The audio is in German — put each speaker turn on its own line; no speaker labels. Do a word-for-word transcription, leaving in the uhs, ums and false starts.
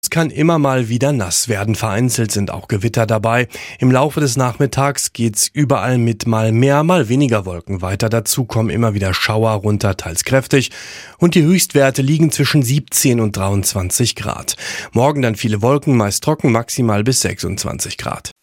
Es kann immer mal wieder nass werden. Vereinzelt sind auch Gewitter dabei. Im Laufe des Nachmittags geht's überall mit mal mehr, mal weniger Wolken weiter. Dazu kommen immer wieder Schauer runter, teils kräftig. Und die Höchstwerte liegen zwischen siebzehn und dreiundzwanzig Grad. Morgen dann viele Wolken, meist trocken, maximal bis sechsundzwanzig Grad.